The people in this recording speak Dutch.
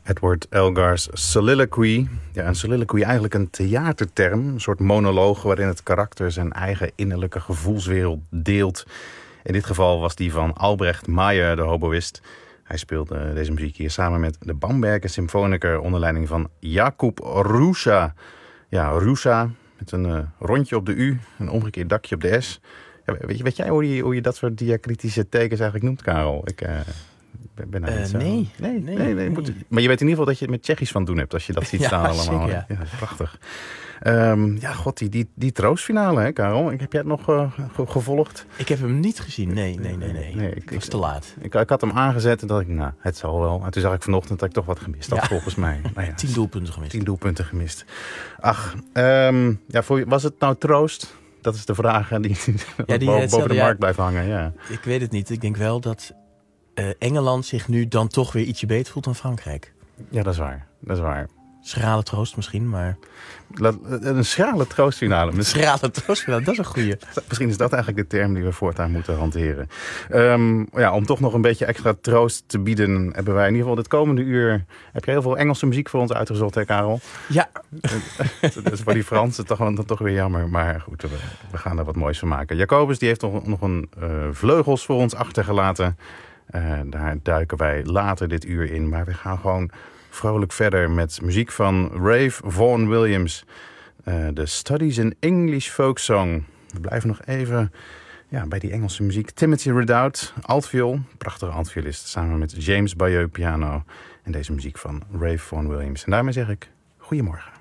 Edward Elgar's Soliloquy. Ja, een soliloquy eigenlijk een theaterterm. Een soort monoloog waarin het karakter zijn eigen innerlijke gevoelswereld deelt. In dit geval was die van Albrecht Meyer, de hoboïst. Hij speelde deze muziek hier samen met de Bamberger Symfoniker onder leiding van Jakub Rusa. Ja, Rusa met een rondje op de U, een omgekeerd dakje op de S. Ja, weet jij hoe je dat soort diacritische tekens eigenlijk noemt, Karel? Ik ben daar niet zo... Nee. Maar je weet in ieder geval dat je het met Tsjechisch van doen hebt als je dat ziet staan allemaal. Zeker, ja. Ja, dat is prachtig. God, die troostfinale, hè, Karel? Heb jij het nog gevolgd? Ik heb hem niet gezien. Nee. Ik was te laat. Ik had hem aangezet en dacht ik, het zal wel. En toen zag ik vanochtend dat ik toch wat gemist had, volgens mij. 10 doelpunten gemist. 10 doelpunten gemist. Ach, was het nou troost? Dat is de vraag die boven de markt blijft hangen. Ja. Ik weet het niet. Ik denk wel dat Engeland zich nu dan toch weer ietsje beter voelt dan Frankrijk. Ja, dat is waar. Schrale troost misschien, maar... Een schrale troostfinale. Een schrale troostfinale, dat is een goeie. Misschien is dat eigenlijk de term die we voortaan moeten hanteren. Om toch nog een beetje extra troost te bieden, hebben wij in ieder geval dit komende uur... Heb je heel veel Engelse muziek voor ons uitgezocht, hè, Karel? Ja. Dat is voor die Fransen toch weer jammer. Maar goed, we gaan er wat moois van maken. Jacobus die heeft nog een vleugels voor ons achtergelaten. Daar duiken wij later dit uur in. Maar we gaan gewoon vrolijk verder met muziek van Ralph Vaughan Williams. De Studies in English Folk Song. We blijven nog even bij die Engelse muziek. Timothy Redout, altviool. Prachtige altviolist. Samen met James Bayeux piano. En deze muziek van Ralph Vaughan Williams. En daarmee zeg ik goedemorgen.